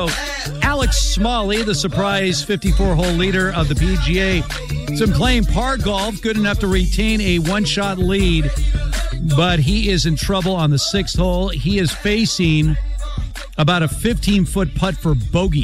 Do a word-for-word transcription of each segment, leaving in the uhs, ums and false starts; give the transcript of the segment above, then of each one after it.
Alex Smalley, the surprise fifty-four hole leader of the P G A, has been playing par golf, good enough to retain a one-shot lead, but he is in trouble on the sixth hole. He is facing about a fifteen-foot putt for bogey.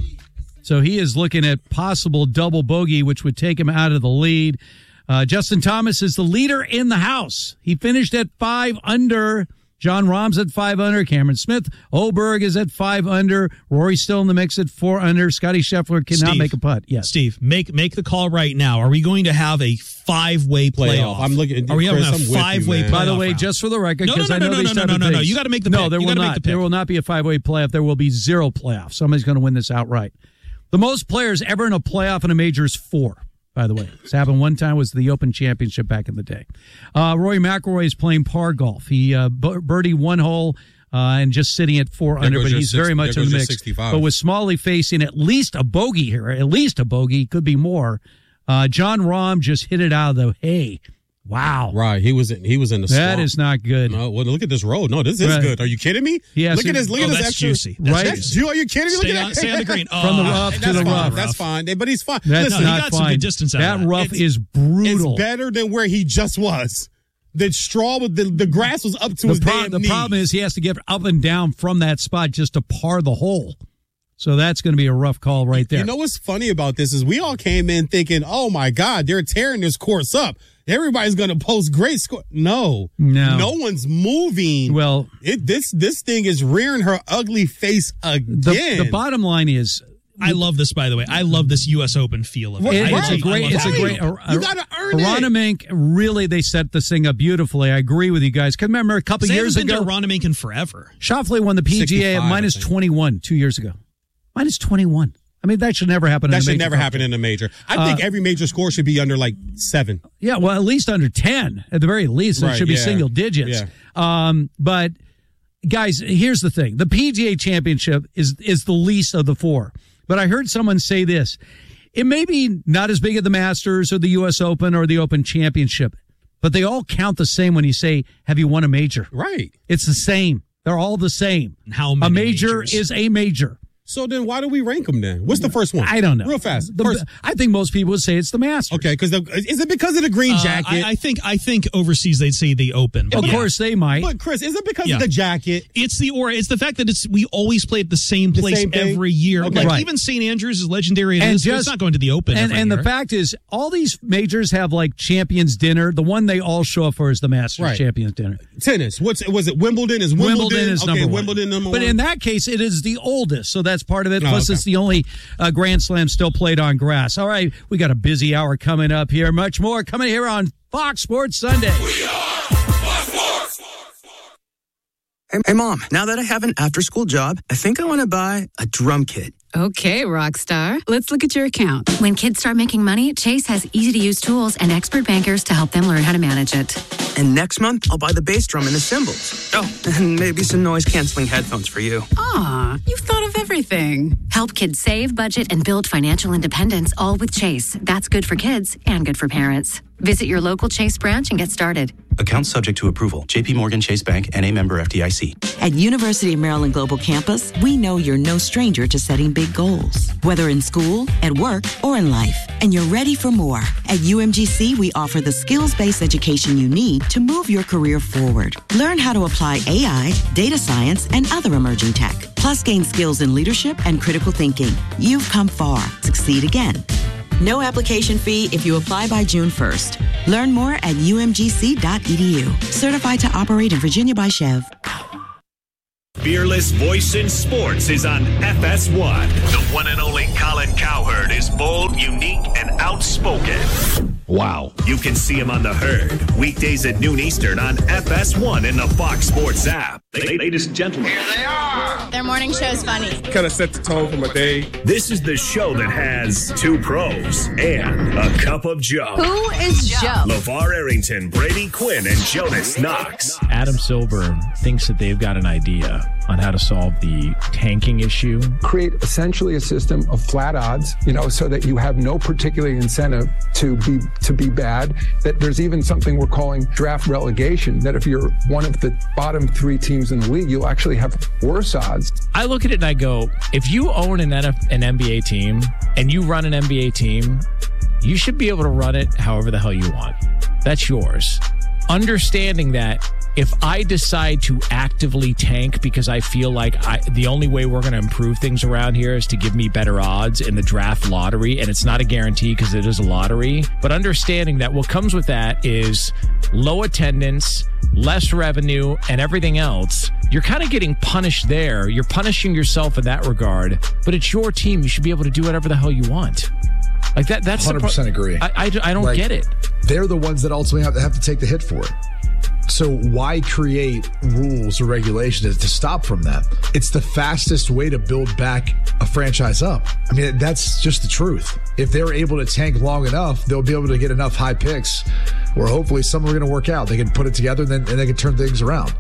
So he is looking at possible double bogey, which would take him out of the lead. Uh, Justin Thomas is the leader in the house. He finished at five under. John Rahm's at five under. Cameron Smith Oberg is at five under. Rory's still in the mix at four under. Scotty Scheffler cannot Steve, make a putt. Yes, Steve, make make the call right now. Are we going to have a five-way playoff? playoff. I'm looking. Are we Chris, having a five-way playoff? By the way, round? just for the record, no, no, because no, I know no, these no, no, type no, of no, no. things. You got to make the no. pick. There you will make not. the pick. There will not be a five-way playoff. There will be zero playoffs. Somebody's going to win this outright. The most players ever in a playoff in a major is four. By the way, it's happened one time. Was the Open Championship back in the day. Uh, Rory McIlroy is playing par golf. He uh, birdied one hole. Uh, and just sitting at four there under, but he's six, very much in the mix. sixty-five. But with Smalley facing at least a bogey here, at least a bogey, could be more. Uh, John Rahm just hit it out of the hay. Wow. Right. He was in, he was in the That swamp. is not good. No, well, look at this road. No, this is Right. good. Are you kidding me? Yes, look at this. Look oh, at this. That's extra, juicy. That's Right? juicy. Are you kidding me? Look Stay at on, that. stay on the green. From the Oh, rough to That's the fine. rough. That's fine. But he's fine. That's Listen, no, he not got some fine. good distance out that of that. rough It's- is brutal. It's better than where he just was. The straw with the, the grass was up to the his pro- damn the knees. problem is he has to get up and down from that spot just to par the hole. So that's going to be a rough call right there. You know what's funny about this is we all came in thinking, oh, my God, they're tearing this course up. Everybody's going to post great score. No. No. No one's moving. Well, it, this this thing is rearing her ugly face again. the, the bottom line is, I love this, by the way. I love this U S Open feel of it. It- I it's a love- great, I love it's a it. great. Uh, You gotta earn it. Ronamink, really, they set this thing up beautifully. I agree with you guys. Because remember, a couple They years haven't been ago, to Ronamink in forever. Schauffele won the P G A at sixty-five, minus I think. twenty-one two years ago. Minus twenty-one. I mean, that should never happen. That in a should major never golf happen tournament. in a major. I think Uh, every major score should be under like seven. Yeah, well, at least under ten, at the very least. It Right, should be yeah. single digits. Yeah. Um, but, guys, here's the thing. The P G A Championship is is the least of the four. But I heard someone say this. It may be not as big as the Masters or the U S Open or the Open Championship, but they all count the same when you say, have you won a major? Right. It's the same. They're all the same. How many A major majors? is a major. So then why do we rank them then? What's the first one? I don't know. Real fast. The- First, I think most people would say it's the Masters. okay, because is it because of the green Uh, jacket? I, I think I think overseas they'd say the Open. Of Yeah. course they might. but Chris, is it because Yeah. of the jacket? It's the or it's the fact that it's we always play at the same place same thing? every year. Okay. Like Right. even Saint Andrews is legendary. It And is, but just- it's not going to the Open. And every and year. the fact is, all these majors have like Champions Dinner. The one they all show up for is the Masters Right. Champions Dinner. Tennis. What's was it? Wimbledon is Wimbledon. Wimbledon is okay, number one. Wimbledon number but one. in that case, it is the oldest, so that's part of it. Oh, Plus, okay. it's the only uh, Grand Slam still played on grass. All right, we got a busy hour coming up here. Much more coming here on Fox Sports Sunday. Hey, hey, Mom, now that I have an after-school job, I think I want to buy a drum kit. Okay, Rockstar. Let's look at your account. When kids start making money, Chase has easy-to-use tools and expert bankers to help them learn how to manage it. And next month, I'll buy the bass drum and the cymbals. Oh, and maybe some noise-canceling headphones for you. Aw, you've thought of everything. Help kids save, budget, and build financial independence, all with Chase. That's good for kids and good for parents. Visit your local Chase branch and get started. Account subject to approval. J P Morgan Chase Bank, N A member F D I C. At University of Maryland Global Campus, we know you're no stranger to setting big goals, whether in school, at work, or in life. And you're ready for more. At U M G C, we offer the skills-based education you need to move your career forward. Learn how to apply A I, data science, and other emerging tech. Plus, gain skills in leadership and critical thinking. You've come far. Succeed again. No application fee if you apply by June first. Learn more at U M G C dot E D U. Certified to operate in Virginia by Chev. Fearless voice in sports is on F S one. The one and only Colin Cowherd is bold, unique, and outspoken. Wow. You can see him on The Herd, weekdays at noon Eastern on F S one and the Fox Sports app. Ladies and gentlemen, here they are. Their morning show is funny. Kind of set the tone for my day. This is the show that has two pros and a cup of Joe. Who is Joe? LeVar Arrington, Brady Quinn, and Jonas Knox. Adam Silver thinks that they've got an idea on how to solve the tanking issue. Create essentially a system of flat odds, you know, so that you have no particular incentive to be to be bad. That there's even something we're calling draft relegation, that if you're one of the bottom three teams teams in the league, you'll actually have worse odds. I look at it and I go, if you own an N F L, an N B A team and you run an N B A team, you should be able to run it however the hell you want. That's yours. Understanding that if I decide to actively tank because I feel like I, the only way we're going to improve things around here is to give me better odds in the draft lottery, and it's not a guarantee because it is a lottery, but understanding that what comes with that is low attendance, less revenue, and everything else, you're kind of getting punished there. You're punishing yourself in that regard, but it's your team. You should be able to do whatever the hell you want. Like that. That's one hundred percent the pro- agree. I, I, I don't like, get it. They're the ones that ultimately have to have to take the hit for it. So why create rules or regulations to stop from that? It's the fastest way to build back a franchise up. I mean, that's just the truth. If they're able to tank long enough, they'll be able to get enough high picks where hopefully some are going to work out. They can put it together and then and they can turn things around.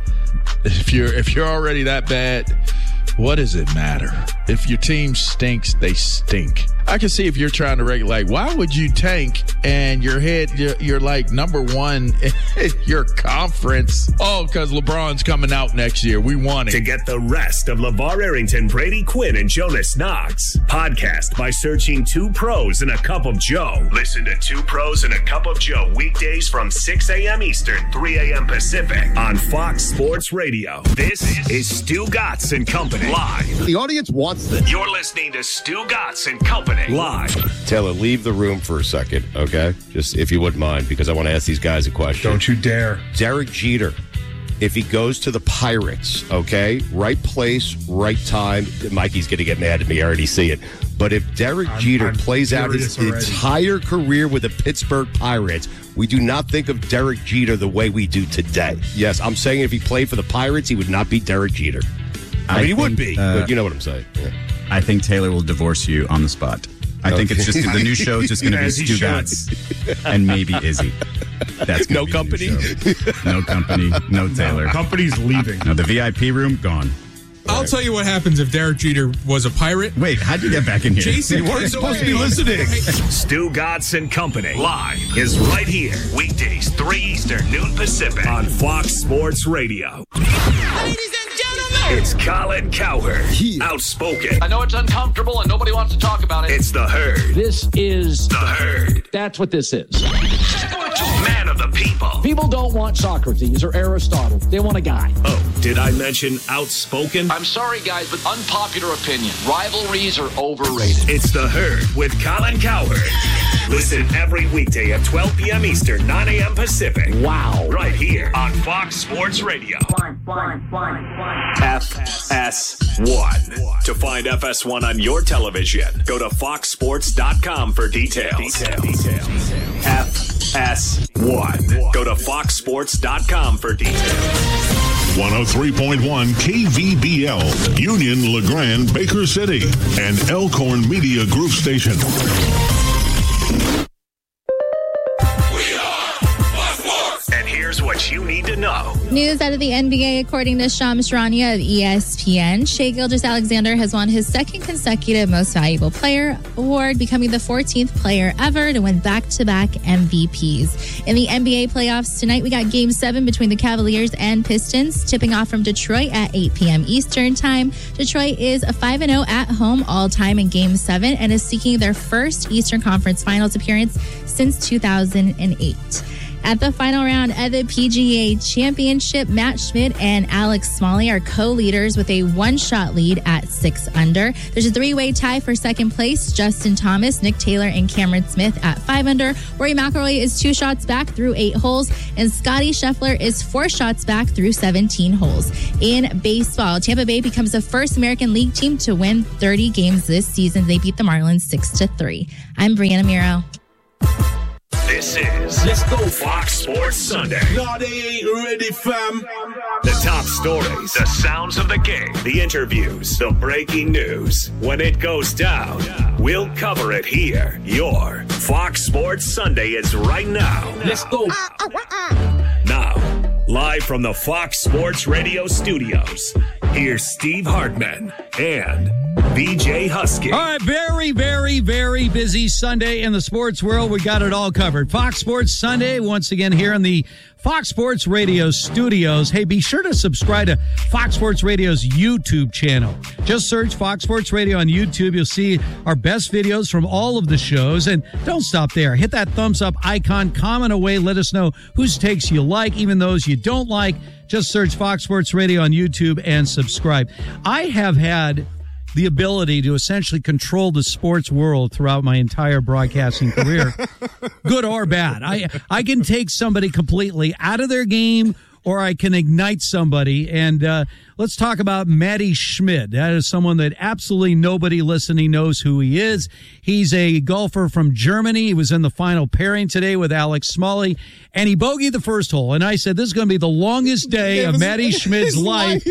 If you're if you're already that bad, what does it matter? If your team stinks, they stink. I can see if you're trying to regulate, like, why would you tank and your head, you're, you're like number one in your conference? Oh, because LeBron's coming out next year. We want it. To get the rest of LeVar Arrington, Brady Quinn, and Jonas Knox, podcast by searching Two Pros and a Cup of Joe. Listen to Two Pros and a Cup of Joe weekdays from six a.m. Eastern, three a.m. Pacific on Fox Sports Radio. This is Stu Gatz and Company live. The audience wants this. You're listening to Stu Gatz and Company live. Taylor, leave the room for a second, okay? Just if you wouldn't mind, because I want to ask these guys a question. Don't you dare. Derek Jeter, if he goes to the Pirates, okay? Right place, right time. Mikey's going to get mad at me. I already see it. But if Derek I'm, Jeter I'm plays out his already. entire career with the Pittsburgh Pirates, we do not think of Derek Jeter the way we do today. Yes, I'm saying if he played for the Pirates, he would not be Derek Jeter. I, I mean, he think, would be, uh, but you know what I'm saying. Yeah. I think Taylor will divorce you on the spot. I okay. think it's just the new show is just going to be Stu Gatz and maybe Izzy. That's no company. No company. No Taylor. No, company's leaving. No, the V I P room gone. I'll tell you what happens if Derek Jeter was a pirate. Wait, how'd you get back in here? Jason, you weren't supposed to be listening. Stu Gatz and Company live is right here. Weekdays, three Eastern, noon Pacific on Fox Sports Radio. Ladies and gentlemen, it's Colin Cowherd. He outspoken. I know it's uncomfortable and nobody wants to talk about it. It's the Herd. This is the Herd. That's what this is. Man of the people. People don't want Socrates or Aristotle. They want a guy. Oh, did I mention outspoken? I'm sorry, guys, but unpopular opinion. Rivalries are overrated. It's the Herd with Colin Cowherd. Listen every weekday at twelve p.m. Eastern, nine a.m. Pacific. Wow. Right here on Fox Sports Radio. One, one, one, one. F S one. To find F S one on your television, go to fox sports dot com for details. Details. Details. F S one. Go to fox sports dot com for details. one oh three point one K V B L, Union, LeGrand, Baker City, and Elkhorn Media Group Station. And here's what you need to know. News out of the N B A, according to Shams Charania of E S P N, Shai Gilgeous-Alexander has won his second consecutive Most Valuable Player award, becoming the fourteenth player ever to win back-to-back M V Ps. In the N B A playoffs tonight, we got Game seven between the Cavaliers and Pistons, tipping off from Detroit at eight p.m. Eastern Time. Detroit is a five and oh at home all-time in Game seven and is seeking their first Eastern Conference Finals appearance since two thousand eight. At the final round of the P G A Championship, Matt Schmidt and Alex Smalley are co-leaders with a one-shot lead at six under. There's a three-way tie for second place. Justin Thomas, Nick Taylor, and Cameron Smith at five under. Rory McIlroy is two shots back through eight holes, and Scotty Scheffler is four shots back through seventeen holes. In baseball, Tampa Bay becomes the first American League team to win thirty games this season. They beat the Marlins six to three. I'm Brianna Miro. This is Let's Go Fox Sports Sunday. No, they ain't ready, fam. The top stories, the sounds of the game, the interviews, the breaking news. When it goes down, we'll cover it here. Your Fox Sports Sunday is right now. Let's go. Now, live from the Fox Sports Radio studios, here's Steve Hartman and B J Husky. All right, very, very, very busy Sunday in the sports world. We got it all covered. Fox Sports Sunday, once again, here in the Fox Sports Radio studios. Hey, be sure to subscribe to Fox Sports Radio's YouTube channel. Just search Fox Sports Radio on YouTube. You'll see our best videos from all of the shows. And don't stop there. Hit that thumbs up icon, comment away, let us know whose takes you like, even those you don't like. Just search Fox Sports Radio on YouTube and subscribe. I have had the ability to essentially control the sports world throughout my entire broadcasting career, good or bad. I I can take somebody completely out of their game, or I can ignite somebody. And uh, let's talk about Matty Schmid. That is someone that absolutely nobody listening knows who he is. He's a golfer from Germany. He was in the final pairing today with Alex Smalley, and he bogeyed the first hole. And I said, this is going to be the longest day of Matty Schmid's life.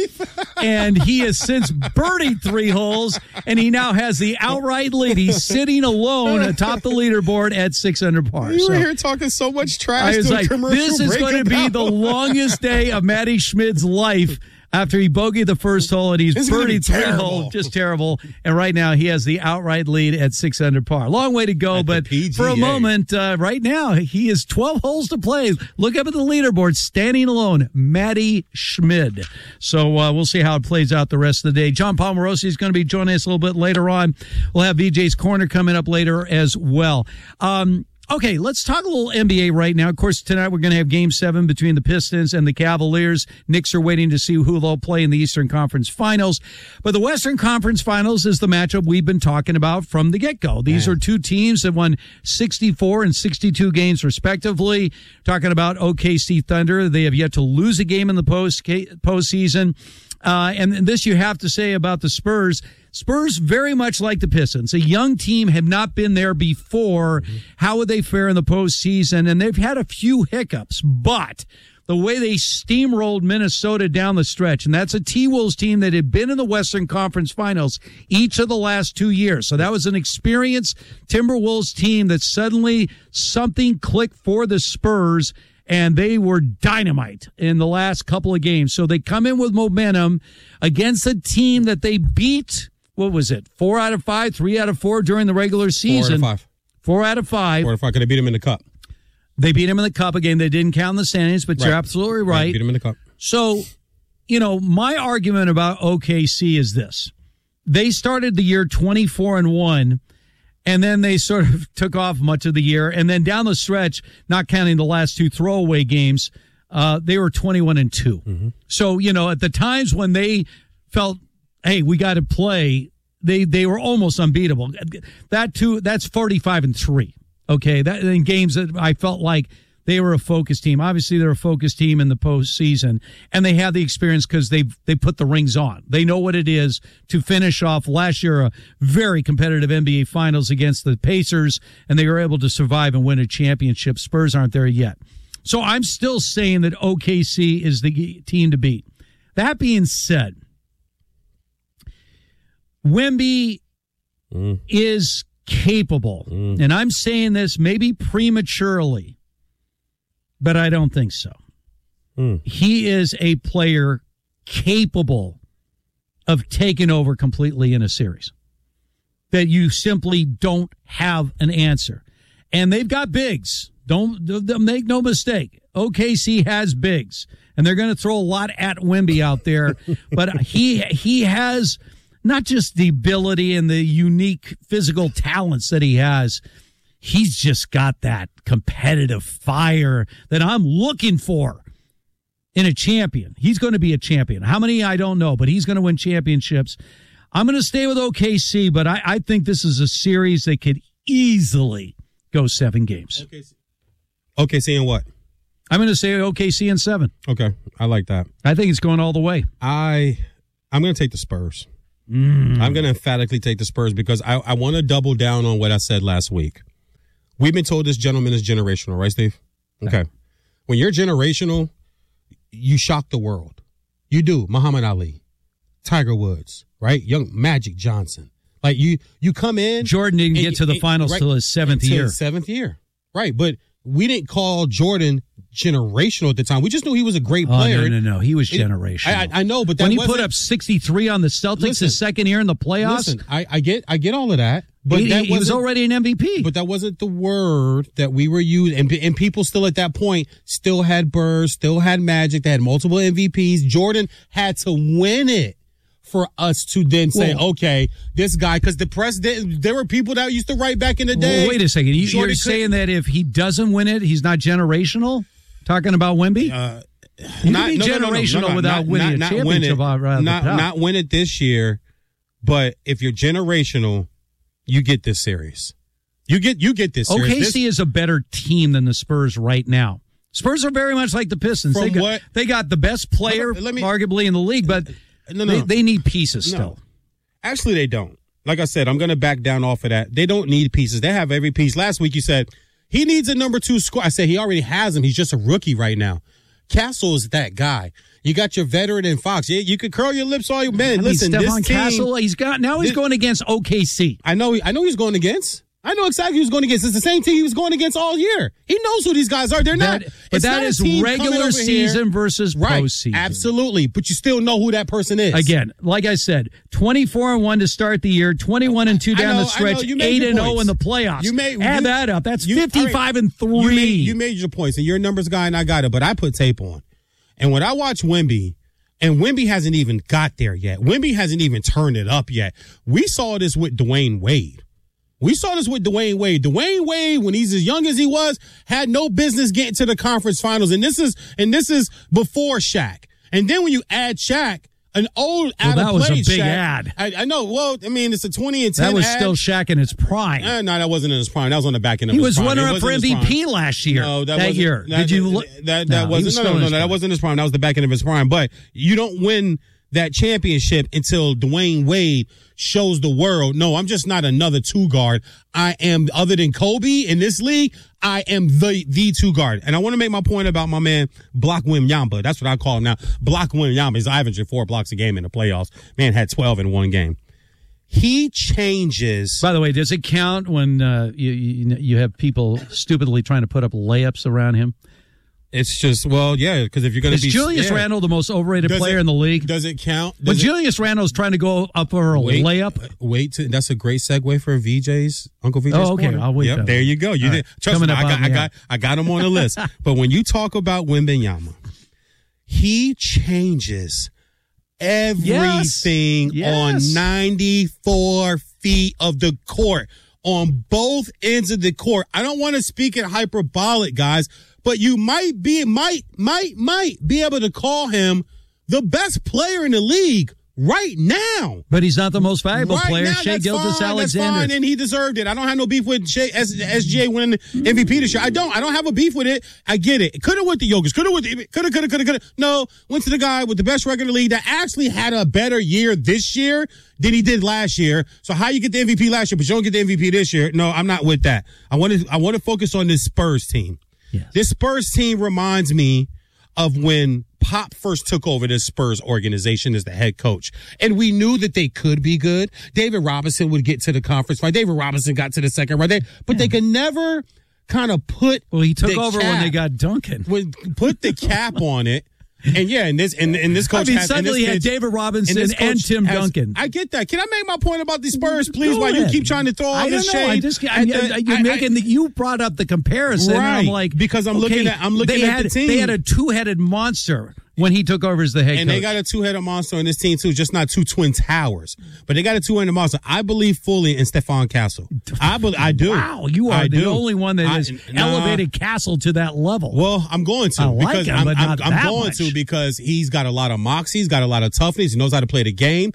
And he has since birdied three holes, and he now has the outright lead. He's sitting alone atop the leaderboard at six under par. You So were here talking so much trash. I was to like, a commercial this is break going to be about- the longest day of Matty Schmid's life after he bogeyed the first hole, and he's This is gonna be birdied three terrible. holes, just terrible. And right now he has the outright lead at six under par. Long way to go, but for a moment, uh, right now he is twelve holes to play. Look up at the leaderboard, standing alone, Matty Schmid. So uh, we'll see how it plays out the rest of the day. John Palmarosi is going to be joining us a little bit later on. We'll have V J's Corner coming up later as well. Um, Okay, let's talk a little N B A right now. Of course, tonight we're going to have Game seven between the Pistons and the Cavaliers. Knicks are waiting to see who they'll play in the Eastern Conference Finals. But the Western Conference Finals is the matchup we've been talking about from the get-go. These Man. are two teams that won sixty-four and sixty-two games respectively. Talking about O K C Thunder, they have yet to lose a game in the post postseason. Uh, and this you have to say about the Spurs. Spurs, very much like the Pistons, a young team, have not been there before. Mm-hmm. How would they fare in the postseason? And they've had a few hiccups, but the way they steamrolled Minnesota down the stretch, and that's a T-Wolves team that had been in the Western Conference Finals each of the last two years. So that was an experienced Timberwolves team that suddenly something clicked for the Spurs, and they were dynamite in the last couple of games. So they come in with momentum against a team that they beat. What was it? Four out of five, three out of four during the regular season. Four out of five. Four out of five. Four out of five. Could they beat him in the cup? They beat him in the cup again. They didn't count in the standings, but Right. you're absolutely right. Right, beat him in the cup. So, you know, my argument about O K C is this. They started the year twenty-four and one, and then they sort of took off much of the year. And then down the stretch, not counting the last two throwaway games, uh, they were twenty-one and two. Mm-hmm. So, you know, at the times when they felt, hey, we got to play, they they were almost unbeatable. That too, that's forty-five and three. Okay, that in games that I felt like they were a focus team. Obviously, they're a focus team in the postseason, and they have the experience because they they put the rings on. They know what it is to finish off last year a very competitive N B A Finals against the Pacers, and they were able to survive and win a championship. Spurs aren't there yet. So I'm still saying that O K C is the team to beat. That being said, Wemby mm. is capable, mm. and I'm saying this maybe prematurely, but I don't think so. Mm. He is a player capable of taking over completely in a series, that you simply don't have an answer. And they've got bigs. Don't, don't make no mistake. O K C has bigs, and they're going to throw a lot at Wemby out there, but he he has not just the ability and the unique physical talents that he has, he's just got that competitive fire that I'm looking for in a champion. He's going to be a champion. How many, I don't know, but he's going to win championships. I'm going to stay with O K C, but I, I think this is a series that could easily go seven games. O K C, O K C and what? I'm going to say O K C in seven. Okay, I like that. I think it's going all the way. I, I'm going to take the Spurs. Mm. I'm going to emphatically take the Spurs because I, I want to double down on what I said last week. We've been told this gentleman is generational, right, Steve? Okay. okay. When you're generational, you shock the world. You do. Muhammad Ali, Tiger Woods, right? Young Magic Johnson. Like you, you come in. Jordan didn't get to the finals right, till his seventh until year. His seventh year, right? But we didn't call Jordan generational at the time. We just knew he was a great Oh, player. no, no, no. He was It- generational. I, I know, but that when he wasn't- put up sixty-three on the Celtics Listen, his second year in the playoffs, Listen, I, I get, I get all of that, but he, that he was wasn't- already an M V P. But that wasn't the word that we were using, and and people still at that point still had Bird, still had Magic, they had multiple M V Ps. Jordan had to win it for us to then say, Well- okay, this guy, because the press didn't. There were people that used to write back in the day. Well, wait a second. You, Jordan you're couldn't- saying that if he doesn't win it, he's not generational? Talking about Wemby? Uh, you not- can be no, no, no, no, generational no, no, without not- winning a not- not win championship. it. off- right off the Not top. not win it this year, but if you're generational, you get this series. You get you get this series. O K This- C is a better team than the Spurs right now. Spurs are very much like the Pistons. From they, got, what- they got the best player, Let me- arguably, in the league, but No, no. They, they need pieces No. still. Actually, they don't. Like I said, I'm going to back down off of that. They don't need pieces. They have every piece. Last week you said he needs a number two scorer. I said he already has him. He's just a rookie right now. Castle is that guy. You got your veteran in Fox. Yeah, you could curl your lips all you man. I mean, Listen, Stephon this team, Castle, he's got now he's this- going against O K C. I know. I know he's going against. I know exactly who he's going against. It's the same team he was going against all year. He knows who these guys are. They're not. That- but it's that not a is team coming regular over season here. versus right. postseason. Absolutely, but you still know who that person is. Again, like I said, twenty-four and one to start the year, twenty-one and two I down know, the stretch, I know, you made eight your and oh points. in the playoffs. You made- Add you- that up. That's you- fifty-five all right. and three. You made, you made your points, and you're a numbers guy, and I got it. But I put tape on, and when I watch Wemby, and Wemby hasn't even got there yet. Wemby hasn't even turned it up yet. We saw this with Dwayne Wade. We saw this with Dwayne Wade. Dwayne Wade, when he's as young as he was, had no business getting to the conference finals, and this is and this is before Shaq. And then when you add Shaq, an old Well, out that of was a play big Shaq, ad. I, I know. Well, I mean, it's a twenty and ten. That was ad. still Shaq in its prime. Eh, no, that wasn't in his prime. That was on the back end of He his was prime. It runner-up wasn't for in M his V P prime. last year. No, that, that wasn't- year. That, Did you look? That, that, No, that he wasn't. was No, still no, in no, his no. That prime. wasn't his prime. That was the back end of his prime. But you don't win that championship until Dwayne Wade shows the world, no, I'm just not another two guard. I am, other than Kobe in this league, I am the the two guard. And I want to make my point about my man Block Wembanyama. That's what I call him now. Block Wembanyama. He's averaging four blocks a game in the playoffs. Man had twelve in one game. He changes. By the way, does it count when uh, you, you you have people stupidly trying to put up layups around him? It's just, well, yeah, because if you're going to Is be Julius yeah. Randle the most overrated Does player it- in the league? Does it count? When Does it- Julius Randle's trying to go up for a Wait, layup. Wait, to, that's a great segue for V J's Uncle V J's. Oh, okay, Corner. I'll wait Yep, then. there you go. You All did. right. Trust Coming me, up I got, on I the got, app. I got him on the list. But when you talk about Wembanyama, he changes everything Yes. on ninety-four feet of the court, on both ends of the court. I don't want to speak in hyperbolic, guys, but you might be, might, might, might be able to call him the best player in the league right now. But he's not the most valuable Right player. now, Shea that's Gilgeous fine, That's Alexander. fine, and he deserved it. I don't have no beef with Shea, S, S G A winning M V P this year. I don't. I don't have a beef with it. I get it. Could have went to Jokic. Could have went. Could have. Could have. Could have. Could have. No, went to the guy with the best record in the league that actually had a better year this year than he did last year. So how you get the M V P last year, but you don't get the M V P this year? No, I'm not with that. I want to. I want to focus on this Spurs team. Yes. This Spurs team reminds me of when Pop first took over this Spurs organization as the head coach. And we knew that they could be good. David Robinson would get to the conference fight. David Robinson got to the second round. They, but yeah. they could never kind of put Well, he took the over cap, when they got Duncan. When, put the cap on it. And yeah, and this and, and this coach I mean, has, and suddenly this had kid- David Robinson this and coach Tim has- Duncan. I get that. Can I make my point about the Spurs, please? Go While you ahead. keep trying to throw all I this don't know. shade. I just, I, at the- I, you're I- making the, you brought up the comparison. And I'm Right, like, because I'm okay, looking at- I'm looking they at had, the team. They had a two-headed monster when he took over as the head And coach. they got a two-headed monster on this team, too, just not two twin towers. But they got a two-headed monster. I believe fully in Stephon Castle. I be, I do. Wow, you are I the do. only one that I- has nah. elevated Castle to that level. Well, I'm going to. I like because him, I'm, but I'm, not I'm that going much. to because he's got a lot of moxie. He's got a lot of toughness. He knows how to play the game.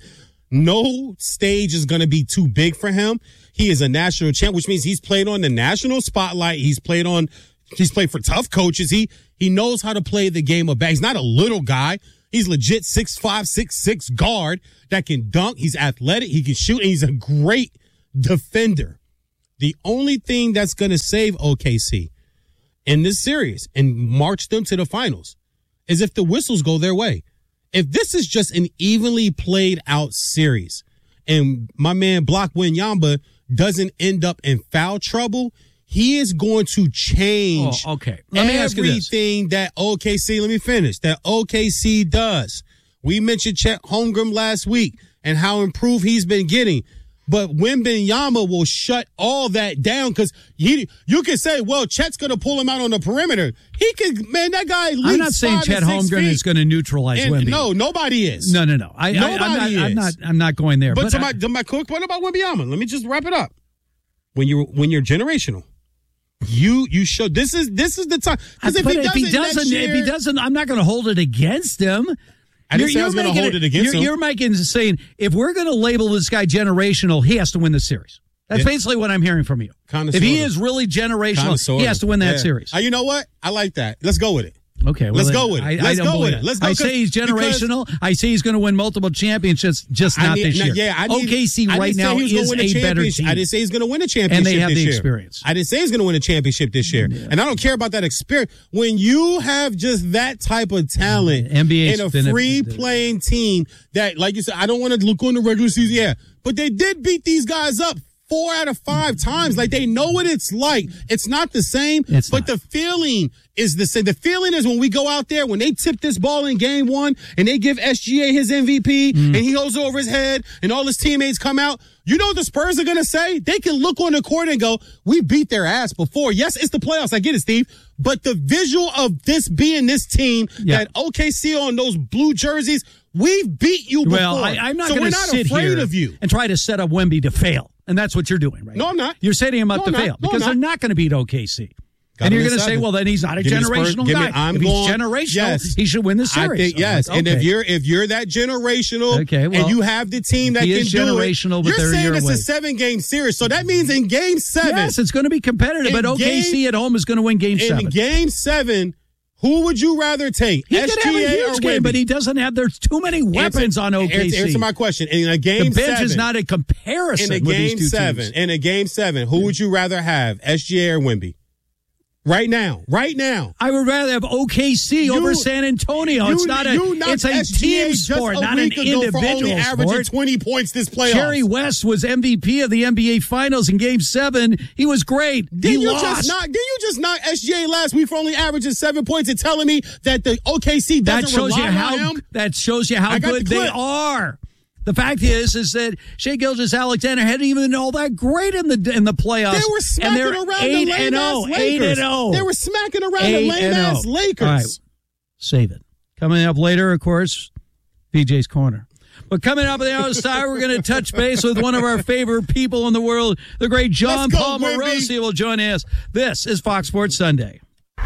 No stage is going to be too big for him. He is a national champ, which means he's played on the national spotlight. He's played on, he's played for tough coaches. He, he knows how to play the game of basketball. He's not a little guy. He's legit six five, six six guard that can dunk. He's athletic. He can shoot. And he's a great defender. The only thing that's going to save O K C in this series and march them to the finals is if the whistles go their way. If this is just an evenly played out series and my man Block Wembanyama doesn't end up in foul trouble, he is going to change. Oh, okay. Let me ask you this. Everything that O K C, let me finish, that O K C does. We mentioned Chet Holmgren last week and how improved he's been getting. But Wembanyama will shut all that down because you can say, well, Chet's going to pull him out on the perimeter. He could, man, that guy leads I'm not saying five Chet to six Holmgren feet. is going to neutralize And Wemby. No, nobody is. No, no, no. I, Nobody I, I'm, not, is. I'm not. I'm not going there. But, But, to I- my, to my quick point about Wembanyama, let me just wrap it up. When you when you're generational, you you show this is this is the time. Because if, but he if he doesn't, next year, if he doesn't, I'm not going to hold it against him. I didn't say I was gonna making hold it against you're, him. You're making saying if we're going to label this guy generational, he has to win the series. That's Yeah. basically what I'm hearing from you. Kinda, if he sorta. is really generational, Kinda, sorta. he has to win that Yeah. series. Uh, you know what? I like that. Let's go with it. Okay, well, Let's then, go with it. I, Let's I don't go believe with it. it. Let's go, I say he's because- generational. I say he's going to win multiple championships, just I not need- this no, year. yeah, I need- O K C I didn't right say now he was gonna is win a better championship. team. I didn't say he's going to win a championship And they have this the year. experience. I didn't say he's going to win a championship this year. And I don't care about that experience. When you have just that type of talent N B A's in a been a- free-playing team that, like you said, I don't want to look on the regular season, yeah, but they did beat these guys up four out of five times. Like, they know what it's like. It's not the same, It's but the feeling is the same. The feeling is when we go out there, when they tip this ball in game one and they give S G A his M V P Mm. and he goes over his head and all his teammates come out, you know what the Spurs are going to say? They can look on the court and go, we beat their ass before. Yes, it's the playoffs. I get it, Steve. But the visual of this being this team, Yeah. that O K C on those blue jerseys, we've beat you before. Well, I, I'm not so going we're to not sit afraid here of you. and try to set up Wemby to fail. And that's what you're doing, right? No, I'm not. You're setting him up No, to I'm not. fail No, I'm because not. they're not going to beat O K C. Got And him you're at going to say, seven. well, then he's not a Give me the Spurs. generational Give me- guy. I'm if going- he's generational, yes. he should win the I series. think, I'm yes. like, And if okay. you're if you're that generational, Okay, well, and you have the team that he can is do generational, it, but you're they're a saying year it's away. a seven game series. So that means in game seven, Yes, it's going to be competitive, In but O K C game- at home is going to win game in seven. game seven, who would you rather take? He could have a S G A huge or game, Wemby? but he doesn't have. There's too many weapons Answer- on O K C. Answer, answer my question. In a game the bench seven, is not a comparison in a with these game two seven, teams. in a game seven, who would you rather have, S G A or Wemby? Right now, right now. I would rather have O K C You- over San Antonio. it's You- not a. you knocked It's a S G A team just sport, a not an week ago for only individual averaging sport. twenty points this playoff. Jerry West was M V P of the N B A Finals in Game Seven. He was great. Didn't he you lost. just knock? Didn't you just knock S G A last week for only averaging seven points and telling me that the O K C doesn't that shows rely you how. on him? That shows you how I got good the they clip. are. The fact is, is that Shai Gilgeous-Alexander hadn't even been all that great in the in the playoffs. They were smacking and they're around eight the and lame-ass oh, Lakers. eight and oh. They were smacking around Eight the lame and ass oh. Lakers. All right. Save it. Coming up later, of course, P J's Corner. But coming up on the other side, we're going to touch base with one of our favorite people in the world, the great John Let's go, Paul Wemby. Morosi will join us. This is Fox Sports Sunday.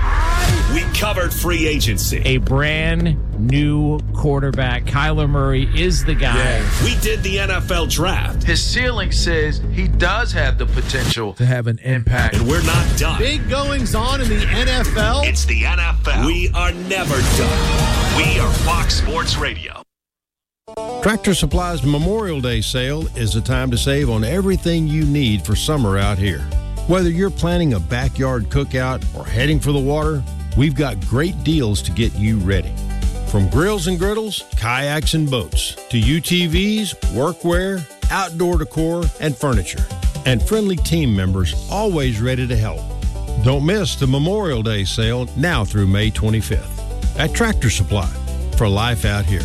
We covered free agency. A brand new quarterback. Kyler Murray is the guy. We did the N F L draft. His ceiling says he does have the potential to have an impact. And we're not done. Big goings on in the N F L. It's the N F L. We are never done. We are Fox Sports Radio. Tractor Supply's Memorial Day sale is a time to save on everything you need for summer out here. Whether you're planning a backyard cookout or heading for the water, we've got great deals to get you ready. From grills and griddles, kayaks and boats, to U T Vs, workwear, outdoor decor, and furniture. And friendly team members always ready to help. Don't miss the Memorial Day sale now through May twenty-fifth at Tractor Supply for life out here.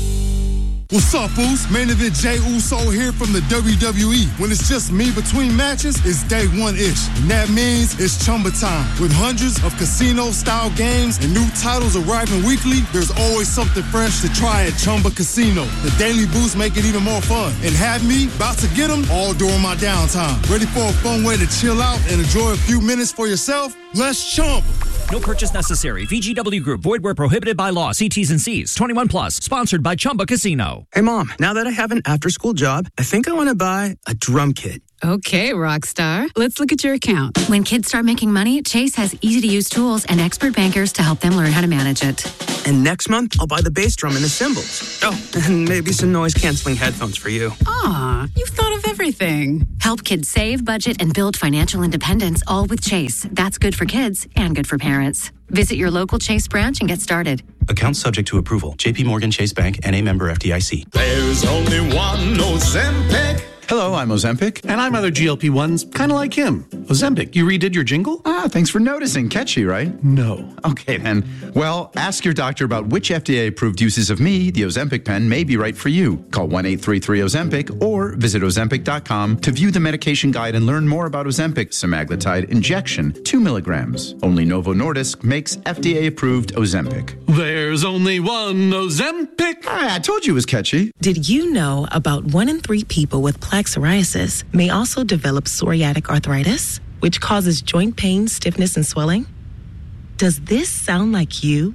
What's up, Uso? Main event Jey Uso here from the W W E. When it's just me between matches, it's day one-ish. And that means it's Chumba time. With hundreds of casino-style games and new titles arriving weekly, there's always something fresh to try at Chumba Casino. The daily boosts make it even more fun. And have me about to get them all during my downtime. Ready for a fun way to chill out and enjoy a few minutes for yourself? Let's Chumba. No purchase necessary. V G W Group. Void where prohibited by law. See T's and C's. twenty-one plus. Sponsored by Chumba Casino. Hey, Mom, now that I have an after-school job, I think I want to buy a drum kit. Okay, Rockstar. Let's look at your account. When kids start making money, Chase has easy-to-use tools and expert bankers to help them learn how to manage it. And next month, I'll buy the bass drum and the cymbals. Oh, and maybe some noise-canceling headphones for you. Aw, you've thought of everything. Help kids save, budget, and build financial independence, all with Chase. That's good for kids and good for parents. Visit your local Chase branch and get started. Account subject to approval. J P Morgan Chase Bank, N A member F D I C. There's only one Ozempic. Hello, Hello, I'm Ozempic. And I'm other G L P ones, kind of like him. Ozempic, you redid your jingle? Ah, thanks for noticing. Catchy, right? No. Okay, then. Well, ask your doctor about which F D A-approved uses of me, the Ozempic pen, may be right for you. Call one eight three three Ozempic or visit Ozempic dot com to view the medication guide and learn more about Ozempic semaglutide injection, two milligrams. Only Novo Nordisk makes F D A-approved Ozempic. There's only one Ozempic. Ah, I told you it was catchy. Did you know about one in three people with plaque psoriasis may also develop psoriatic arthritis, which causes joint pain, stiffness, and swelling? Does this sound like you?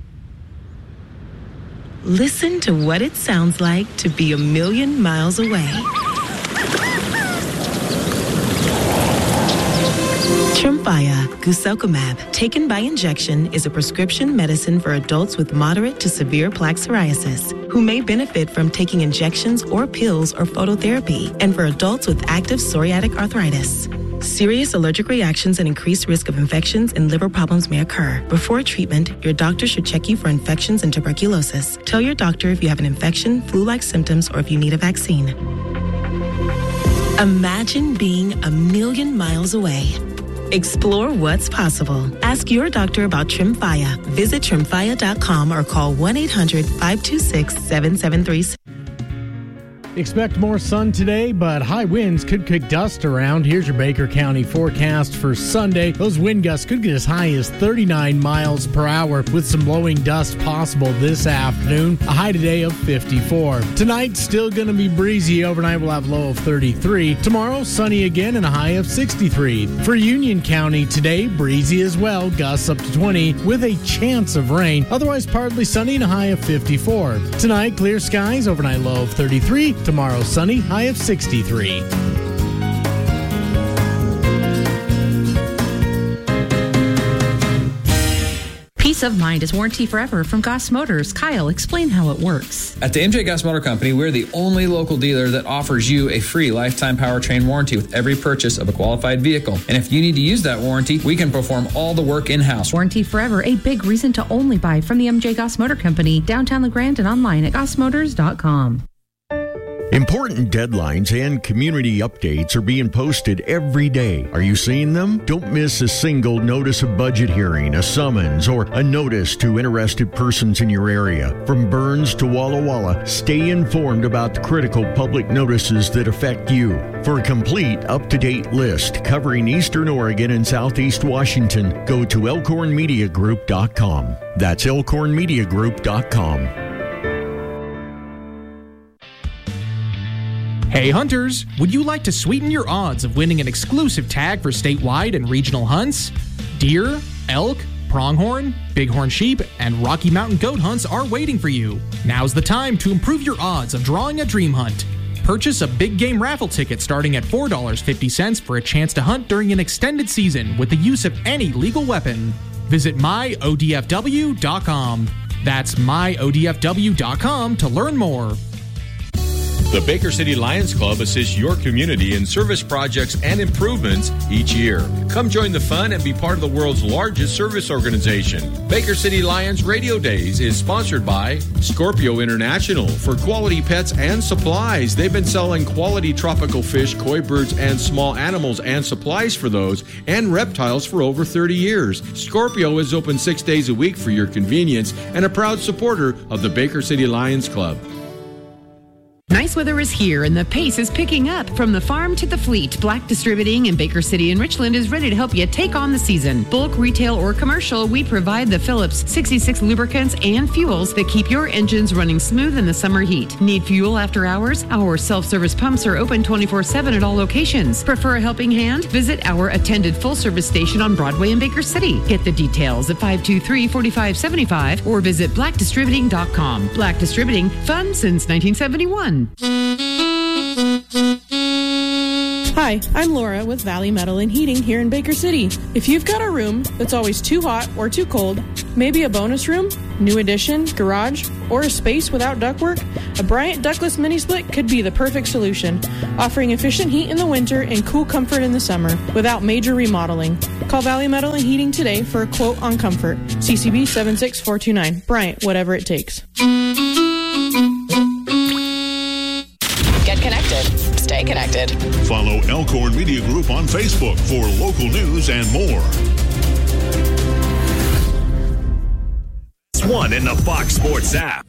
Listen to what it sounds like to be a million miles away. Tremfya guselkumab, taken by injection, is a prescription medicine for adults with moderate to severe plaque psoriasis who may benefit from taking injections or pills or phototherapy, and for adults with active psoriatic arthritis. Serious allergic reactions and increased risk of infections and liver problems may occur. Before treatment, your doctor should check you for infections and tuberculosis. Tell your doctor if you have an infection, flu-like symptoms, or if you need a vaccine. Imagine being a million miles away. Explore what's possible. Ask your doctor about Tremfya. Visit Tremfya dot com or call one eight hundred five two six seven seven three six. Expect more sun today, but high winds could kick dust around. Here's your Baker County forecast for Sunday. Those wind gusts could get as high as thirty-nine miles per hour with some blowing dust possible this afternoon. A high today of fifty-four. Tonight, still going to be breezy. Overnight, we'll have a low of thirty-three. Tomorrow, sunny again and a high of sixty-three. For Union County today, breezy as well. Gusts up to twenty with a chance of rain. Otherwise, partly sunny and a high of fifty-four. Tonight, clear skies. Overnight, low of thirty-three. Tomorrow, sunny, high of sixty-three. Peace of mind is warranty forever from Goss Motors. Kyle, explain how it works. At the M J Goss Motor Company, we're the only local dealer that offers you a free lifetime powertrain warranty with every purchase of a qualified vehicle. And if you need to use that warranty, we can perform all the work in-house. Warranty forever, a big reason to only buy from the M J Goss Motor Company, downtown LeGrand and online at goss motors dot com. Important deadlines and community updates are being posted every day. Are you seeing them? Don't miss a single notice of budget hearing, a summons, or a notice to interested persons in your area. From Burns to Walla Walla, stay informed about the critical public notices that affect you. For a complete, up-to-date list covering Eastern Oregon and Southeast Washington, go to elkhorn media group dot com. That's elkhorn media group dot com. Hey hunters, would you like to sweeten your odds of winning an exclusive tag for statewide and regional hunts? Deer, elk, pronghorn, bighorn sheep, and Rocky Mountain goat hunts are waiting for you. Now's the time to improve your odds of drawing a dream hunt. Purchase a big game raffle ticket starting at four dollars and fifty cents for a chance to hunt during an extended season with the use of any legal weapon. Visit my O D F W dot com. That's my O D F W dot com to learn more. The Baker City Lions Club assists your community in service projects and improvements each year. Come join the fun and be part of the world's largest service organization. Baker City Lions Radio Days is sponsored by Scorpio International for quality pets and supplies. They've been selling quality tropical fish, koi birds, and small animals and supplies for those and reptiles for over thirty years. Scorpio is open six days a week for your convenience and a proud supporter of the Baker City Lions Club. Nice weather is here and the pace is picking up. From the farm to the fleet, Black Distributing in Baker City and Richland is ready to help you take on the season. Bulk, retail, or commercial, we provide the Phillips sixty-six lubricants and fuels that keep your engines running smooth in the summer heat. Need fuel after hours? Our self-service pumps are open twenty-four seven at all locations. Prefer a helping hand? Visit our attended full-service station on Broadway in Baker City. Get the details at five two three, four five seven five or visit black distributing dot com. Black Distributing, fun since nineteen seventy-one. Hi, I'm Laura with Valley Metal and Heating here in Baker City. If you've got a room that's always too hot or too cold, maybe a bonus room, new addition, garage, or a space without ductwork, a Bryant ductless mini split could be the perfect solution, offering efficient heat in the winter and cool comfort in the summer without major remodeling. Call Valley Metal and Heating today for a quote on comfort. C C B seven six four two nine. Bryant, whatever it takes. Get connected. Stay connected. connected. Follow Elkhorn Media Group on Facebook for local news and more. One in the Fox Sports app.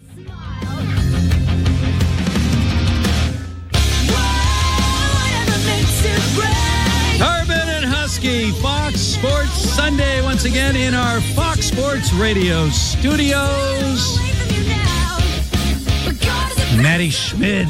Harbin and Husky, Fox Sports Sunday, once again in our Fox Sports Radio studios. Matty Schmid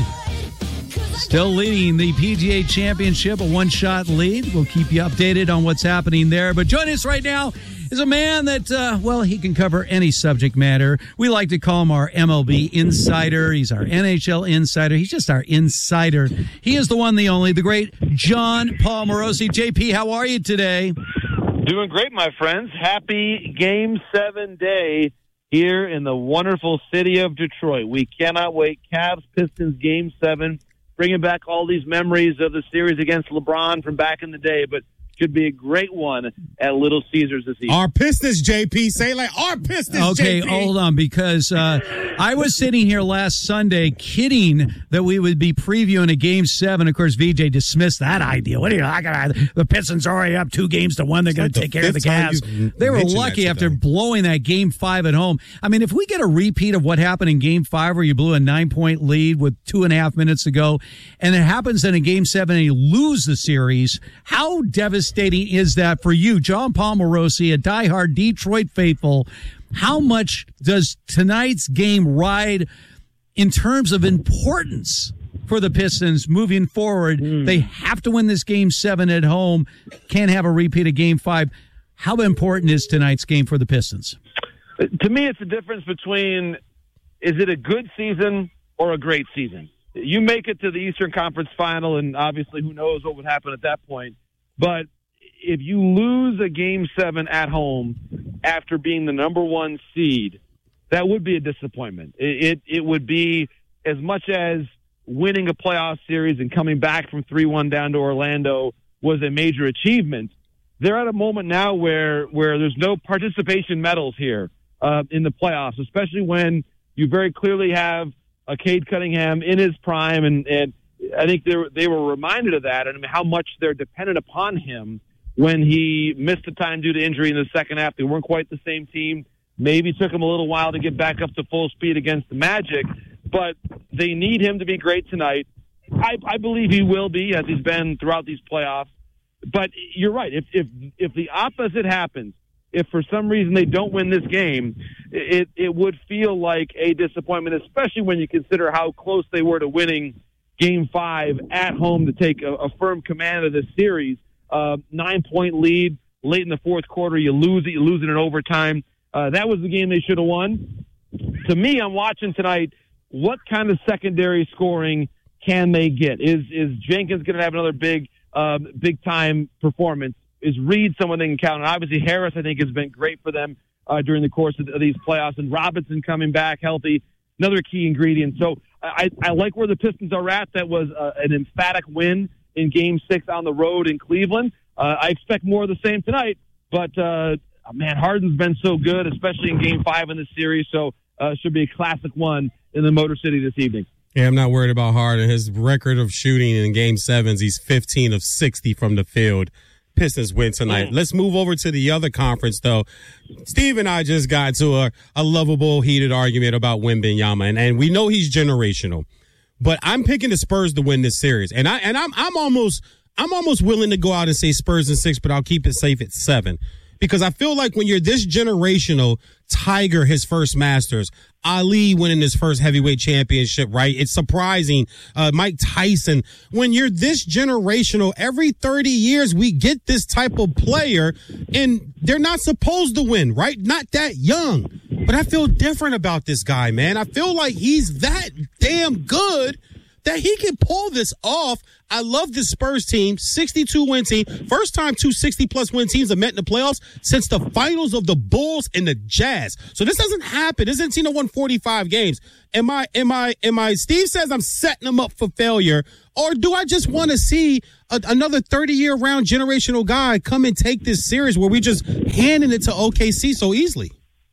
still leading the P G A Championship, a one-shot lead. We'll keep you updated on what's happening there. But joining us right now is a man that, uh, well, he can cover any subject matter. We like to call him our M L B insider. He's our N H L insider. He's just our insider. He is the one, the only, the great John Paul Morosi. J P, how are you today? Doing great, my friends. Happy Game seven day here in the wonderful city of Detroit. We cannot wait. Cavs Pistons Game seven, bringing back all these memories of the series against LeBron from back in the day, but should be a great one at Little Caesars this evening. Our Pistons, J P. Say like, our Pistons, okay, J P. Hold on, because uh, I was sitting here last Sunday kidding that we would be previewing a Game seven. Of course, V J dismissed that idea. What do you like? The Pistons are already up two games to one. They're going to take care of the Cavs. They were lucky after blowing that Game five at home. I mean, if we get a repeat of what happened in Game five where you blew a nine-point lead with two and a half minutes to go, and it happens in a Game seven and you lose the series, how devastating is that for you, John Paul Morosi, a diehard Detroit faithful? How much does tonight's game ride in terms of importance for the Pistons moving forward? Mm. They have to win this Game seven at home. Can't have a repeat of Game five. How important is tonight's game for the Pistons? To me, it's the difference between, is it a good season or a great season? You make it to the Eastern Conference Final, and obviously who knows what would happen at that point. But if you lose a Game seven at home after being the number one seed, that would be a disappointment. It, it, it would be, as much as winning a playoff series and coming back from three one down to Orlando was a major achievement, they're at a moment now where, where there's no participation medals here uh, in the playoffs, especially when you very clearly have a Cade Cunningham in his prime, and, and I think they were, they were reminded of that, and I mean, how much they're dependent upon him when he missed the time due to injury in the second half. They weren't quite the same team. Maybe took him a little while to get back up to full speed against the Magic, but they need him to be great tonight. I, I believe he will be, as he's been throughout these playoffs. But you're right. If if if the opposite happens, if for some reason they don't win this game, it it would feel like a disappointment, especially when you consider how close they were to winning Game five at home to take a, a firm command of this series. Uh, nine-point lead late in the fourth quarter. You lose it. You lose it in overtime. Uh, that was the game they should have won. To me, I'm watching tonight, what kind of secondary scoring can they get? Is is Jenkins going to have another big, uh, big-time performance? Is Reed someone they can count on? Obviously, Harris, I think, has been great for them uh, during the course of, of these playoffs. And Robinson coming back healthy, another key ingredient. So I, I like where the Pistons are at. That was uh, an emphatic win in Game six on the road in Cleveland. Uh, I expect more of the same tonight, but, uh, man, Harden's been so good, especially in Game five in this series, so uh, it should be a classic one in the Motor City this evening. Yeah, I'm not worried about Harden. His record of shooting in Game sevens, he's fifteen of sixty from the field. Pistons win tonight. Mm. Let's move over to the other conference, though. Steve and I just got to a, a lovable, heated argument about Wembanyama, and, and we know he's generational. But I'm picking the Spurs to win this series, and I and I'm I'm almost I'm almost willing to go out and say Spurs in six, but I'll keep it safe at seven, because I feel like when you're this generational, Tiger his first Masters, Ali winning his first heavyweight championship, right? It's surprising. Uh, Mike Tyson. When you're this generational, every thirty years we get this type of player, and they're not supposed to win, right? Not that young. But I feel different about this guy, man. I feel like he's that damn good that he can pull this off. I love this Spurs team, sixty-two win team. First time two sixty-plus win teams have met in the playoffs since the finals of the Bulls and the Jazz. So this doesn't happen. This isn't team that won forty-five games. Am I, am I, am I, Steve says I'm setting them up for failure, or do I just want to see a, another thirty-year round generational guy come and take this series where we just handing it to O K C so easily?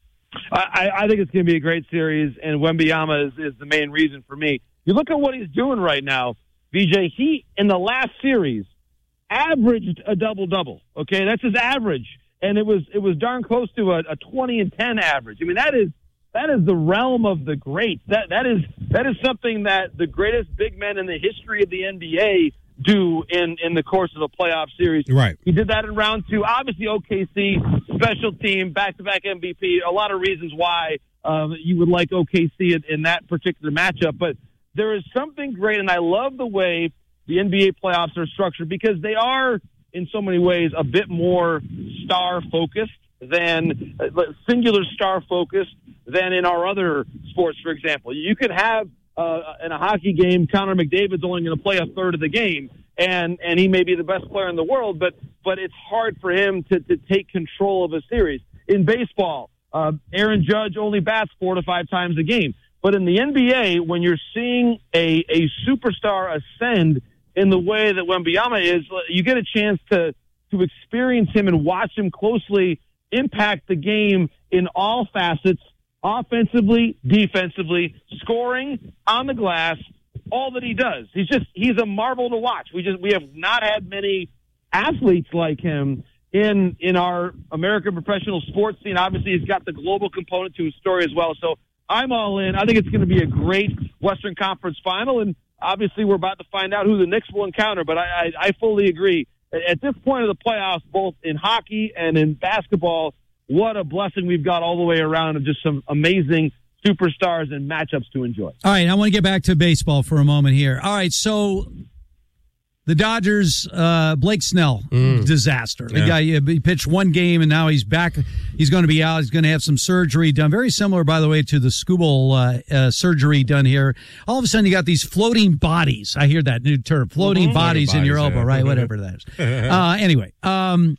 I, I think it's going to be a great series, and Wembanyama is, is the main reason for me. You look at what he's doing right now. V J, he, in the last series, averaged a double-double, okay? That's his average. And it was it was darn close to a, a twenty and ten average. I mean, that is that is the realm of the greats. That that is that is something that the greatest big men in the history of the N B A do in, in the course of a playoff series. Right. He did that in round two. Obviously, O K C, special team, back-to-back M V P, a lot of reasons why um, you would like O K C in, in that particular matchup. But there is something great, and I love the way the N B A playoffs are structured because they are, in so many ways, a bit more star-focused than uh, singular star-focused than in our other sports, for example. You could have, uh, in a hockey game, Connor McDavid's only going to play a third of the game, and, and he may be the best player in the world, but, but it's hard for him to, to take control of a series. In baseball, uh, Aaron Judge only bats four to five times a game. But in the N B A, when you're seeing a, a superstar ascend in the way that Wembanyama is, you get a chance to, to experience him and watch him closely impact the game in all facets, offensively, defensively, scoring, on the glass, all that he does. He's just, he's a marvel to watch. We just, we have not had many athletes like him in, in our American professional sports scene. Obviously, he's got the global component to his story as well. So I'm all in. I think it's going to be a great Western Conference final, and obviously we're about to find out who the Knicks will encounter, but I, I, I fully agree. At this point of the playoffs, both in hockey and in basketball, what a blessing we've got all the way around of just some amazing superstars and matchups to enjoy. All right, I want to get back to baseball for a moment here. All right, so the Dodgers, uh, Blake Snell, mm. disaster. The yeah. guy, he pitched one game, and now he's back. He's going to be out. He's going to have some surgery done. Very similar, by the way, to the Skubal uh, uh, surgery done here. All of a sudden, you got these floating bodies. I hear that new term, floating mm-hmm. bodies, bodies in your elbow, yeah. right? Whatever that is. uh, anyway, um,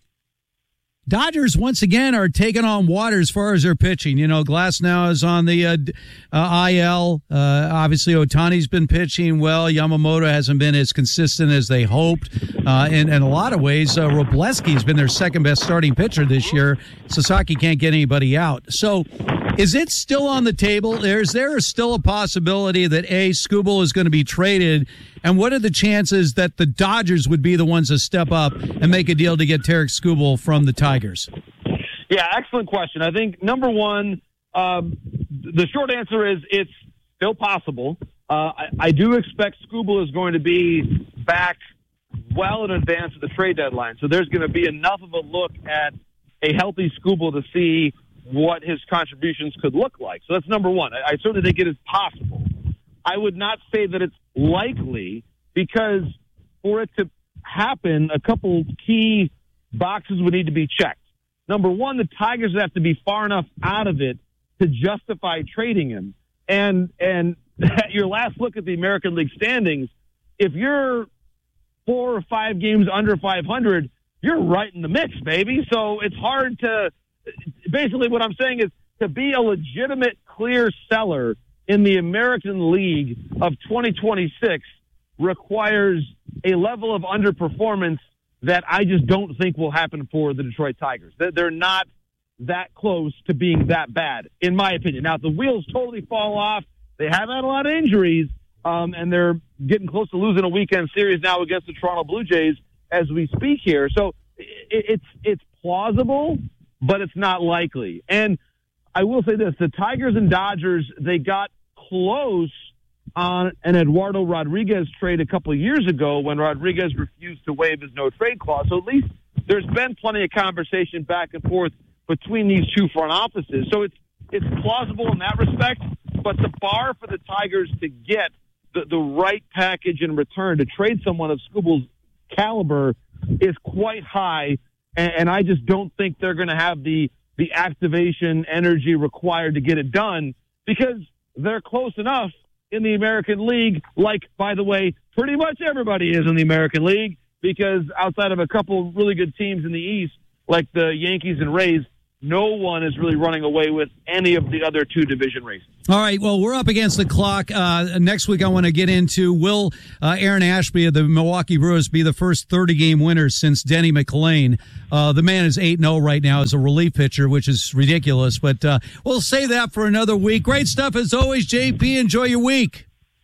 Dodgers, once again, are taking on water as far as their pitching. You know, Glass now is on the uh, uh, I L. Uh, obviously, Ohtani's been pitching well. Yamamoto hasn't been as consistent as they hoped. Uh, and in a lot of ways, uh, Robleski's been their second-best starting pitcher this year. Sasaki can't get anybody out. So is it still on the table? Is there still a possibility that, A, Skubal is going to be traded? And what are the chances that the Dodgers would be the ones to step up and make a deal to get Tarik Skubal from the Tigers? Yeah, excellent question. I think, number one, um, the short answer is it's still possible. Uh, I, I do expect Skubal is going to be back well in advance of the trade deadline. So there's going to be enough of a look at a healthy Skubal to see what his contributions could look like. So that's number one. I, I certainly think it is possible. I would not say that it's likely because for it to happen, a couple key boxes would need to be checked. Number one, the Tigers have to be far enough out of it to justify trading him. And and at your last look at the American League standings, if you're four or five games under five hundred, you're right in the mix, baby. So it's hard to – basically what I'm saying is to be a legitimate, clear seller in the American League of twenty twenty-six requires a level of underperformance that I just don't think will happen for the Detroit Tigers. They're not that close to being that bad, in my opinion. Now, if the wheels totally fall off, they have had a lot of injuries, um, and they're getting close to losing a weekend series now against the Toronto Blue Jays as we speak here. So it, it's it's plausible, but it's not likely. And I will say this, the Tigers and Dodgers, they got close on an Eduardo Rodriguez trade a couple of years ago when Rodriguez refused to waive his no-trade clause. So at least there's been plenty of conversation back and forth between these two front offices. So it's it's plausible in that respect, but the bar for the Tigers to get the, the right package in return to trade someone of Skubal's caliber is quite high, and, and I just don't think they're going to have the the activation energy required to get it done because they're close enough in the American League, like, by the way, pretty much everybody is in the American League, because outside of a couple really good teams in the East, like the Yankees and Rays, no one is really running away with any of the other two division races. All right, well, we're up against the clock. Uh, next week I want to get into, will uh, Aaron Ashby of the Milwaukee Brewers be the first thirty-game winner since Denny McLain? Uh, the man is eight and oh right now as a relief pitcher, which is ridiculous, but uh, we'll save that for another week. Great stuff as always, J P. Enjoy your week.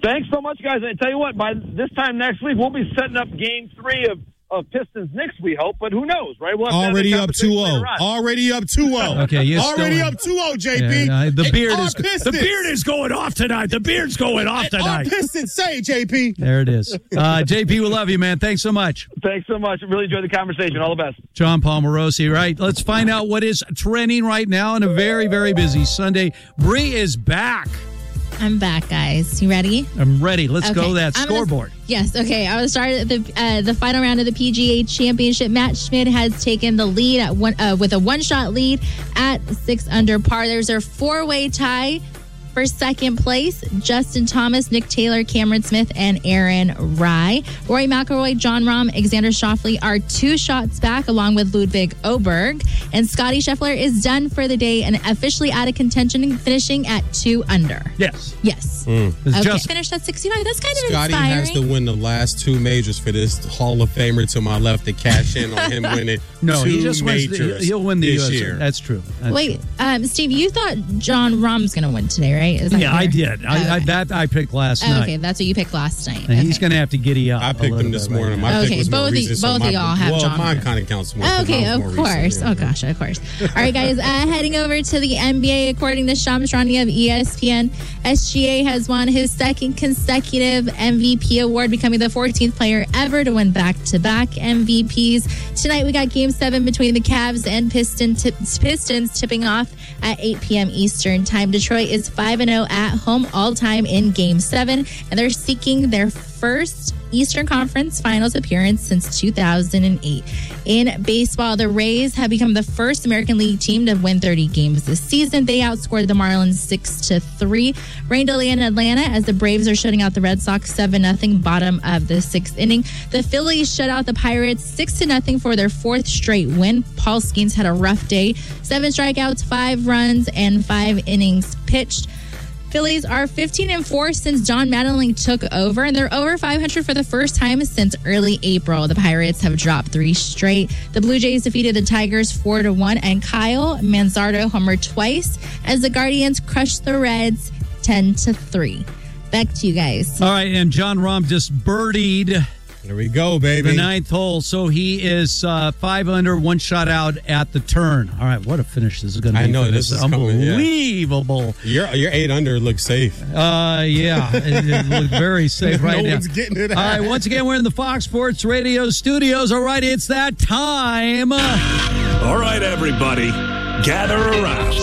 Thanks so much, guys. I tell you what, by this time next week, we'll be setting up game three of, of Pistons Knicks, we hope, but who knows, right? We'll Already up two oh. Already up two oh. Okay, you're Already still up two oh, J P. Yeah, the Hey, beard our is Pistons. the beard is going off tonight. The beard's going off Our tonight. Pistons say, J P. There it is. Uh, J P, we love you, man. Thanks so much. Thanks so much. Really enjoyed the conversation. All the best. John Palmarosi, right? Let's find out what is trending right now on a very, very busy Sunday. Bree is back. I'm back, guys. You ready? I'm ready. Let's Okay. go to that I'm gonna- scoreboard. Yes. Okay. I will start at the uh, the final round of the P G A Championship. Matt Schmidt has taken the lead at one uh, with a one shot lead at six under par. There's a four way tie for second place. Justin Thomas, Nick Taylor, Cameron Smith, and Aaron Rye. Rory McIlroy, John Rahm, Alexander Schauffele are two shots back, along with Ludwig Oberg. And Scotty Scheffler is done for the day and officially out of contention, finishing at two under. Yes. Yes. Mm. Okay. just- Finished at sixty-five. That's kind of Scotty inspiring. has to win the last two majors for this Hall of Famer to my left to cash in on him winning No, two he just wins. The, majors he'll win the this U S year. That's true. That's Wait, um, Steve, you thought John Rahm's going to win today, right? Is that Yeah, I clear? did. I, I, that I picked last Oh, night. okay, that's what you picked last night. And he's going to have to giddy up. I a picked little him this bit right morning. now. My Okay, pick was more both of- recent. so both of my- y'all have well, John mine Rahman. kind of counts more. 'cause Okay, I was of more recent, course. yeah. Oh, gosh, of course. All right, guys, uh, heading over to the N B A, according to Shams Charania of E S P N, S G A has won his second consecutive M V P award, becoming the fourteenth player ever to win back-to-back M V Ps. Tonight, we got Game seven between the Cavs and Piston tip- Pistons tipping off at eight p.m. Eastern Time. Detroit is five and oh at home all-time in Game seven, and they're seeking their first Eastern Conference Finals appearance since two thousand eight. In baseball, the Rays have become the first American League team to win thirty games this season. They outscored the Marlins six to three. Rain delay in Atlanta as the Braves are shutting out the Red Sox seven nothing bottom of the sixth inning. The Phillies shut out the Pirates six to nothing for their fourth straight win. Paul Skeens had a rough day. Seven strikeouts, five runs, and five innings pitched. Phillies are fifteen and four since John Mattingly took over, and they're over five hundred for the first time since early April. The Pirates have dropped three straight. The Blue Jays defeated the Tigers four to one, and Kyle Manzardo homered twice as the Guardians crushed the Reds ten to three. Back to you guys. All right, and John Rahm just birdied. There we go, baby. The ninth hole, so he is uh, five under, one shot out at the turn. All right, what a finish this is going to be. I know, for this this is coming, yeah. unbelievable. Your your eight under looks safe. Uh, yeah, it, it looked very safe right no now. one's getting it All out. right, once again, we're in the Fox Sports Radio studios. All right, it's that time. All right, everybody, gather around.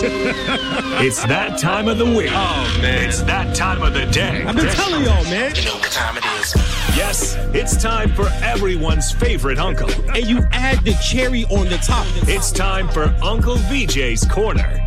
It's that time of the week. Oh, man. It's that time of the day. I've been telling y'all, man. You know what time it is. Yes, it's time for everyone's favorite uncle. And you add the cherry on the top. It's time for Uncle V J's Corner.